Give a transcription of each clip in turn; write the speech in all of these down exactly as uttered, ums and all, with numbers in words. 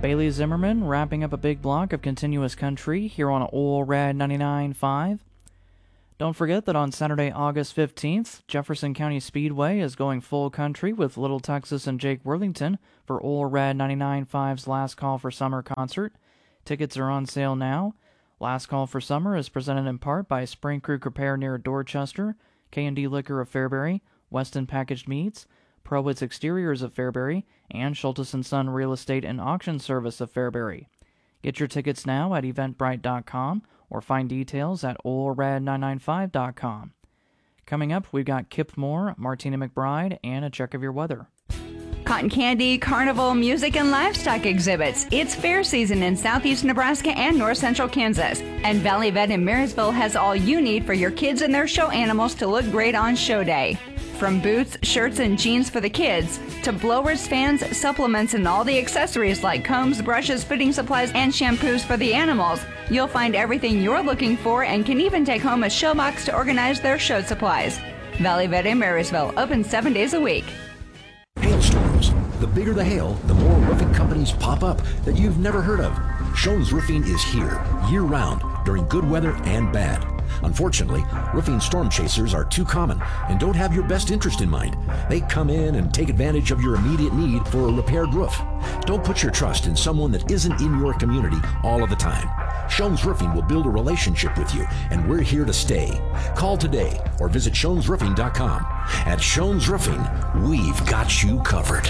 Bailey Zimmerman wrapping up a big block of continuous country here on Ole Red ninety-nine point five. Don't forget that on Saturday, August fifteenth, Jefferson County Speedway is going full country with Little Texas and Jake Worthington for Ole Red ninety-nine point five's Last Call for Summer concert. Tickets are on sale now. Last Call for Summer is presented in part by Spring Creek Repair near Dorchester, K and D Liquor of Fairbury, Weston Packaged Meats, ProWoods Exteriors of Fairbury, and Schultes and Son Real Estate and Auction Service of Fairbury. Get your tickets now at eventbrite dot com or find details at ole red nine nine five dot com. Coming up, we've got Kip Moore, Martina McBride, and a check of your weather. Cotton candy, carnival, music, and livestock exhibits. It's fair season in southeast Nebraska and north central Kansas. And Valley Vet in Marysville has all you need for your kids and their show animals to look great on show day. From boots, shirts, and jeans for the kids, to blowers, fans, supplements, and all the accessories like combs, brushes, fitting supplies, and shampoos for the animals, you'll find everything you're looking for and can even take home a show box to organize their show supplies. Valley Vet in Marysville, open seven days a week. Hailstorms. The bigger the hail, the more roofing companies pop up that you've never heard of. Schoen's Roofing is here, year-round, during good weather and bad. Unfortunately, roofing storm chasers are too common and don't have your best interest in mind. They come in and take advantage of your immediate need for a repaired roof. Don't put your trust in someone that isn't in your community all of the time. Schoen's Roofing will build a relationship with you, and we're here to stay. Call today or visit schoens roofing dot com. At Schoen's Roofing, we've got you covered.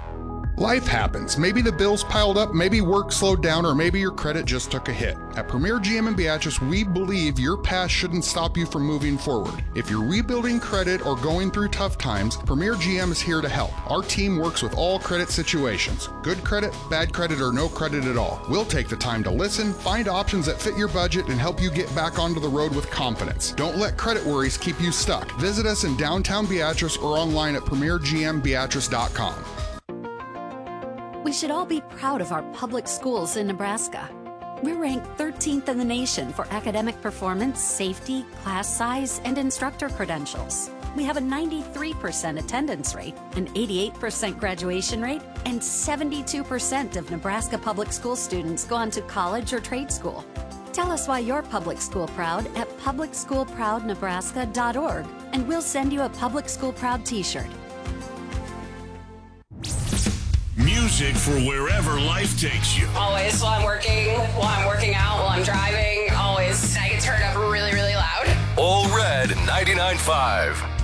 Life happens. Maybe the bills piled up, maybe work slowed down, or maybe your credit just took a hit. At Premier G M in Beatrice, we believe your past shouldn't stop you from moving forward. If you're rebuilding credit or going through tough times, Premier G M is here to help. Our team works with all credit situations. Good credit, bad credit, or no credit at all. We'll take the time to listen, find options that fit your budget, and help you get back onto the road with confidence. Don't let credit worries keep you stuck. Visit us in downtown Beatrice or online at premier g m beatrice dot com. We should all be proud of our public schools in Nebraska. We're ranked thirteenth in the nation for academic performance, safety, class size, and instructor credentials. We have a ninety-three percent attendance rate, an eighty-eight percent graduation rate, and seventy-two percent of Nebraska public school students go on to college or trade school. Tell us why you're public school proud at public school proud nebraska dot org, and we'll send you a Public School Proud t-shirt. Music for wherever life takes you. Always while I'm working, while I'm working out, while I'm driving, always. I get turned up really, really loud. Ole Red ninety-nine point five.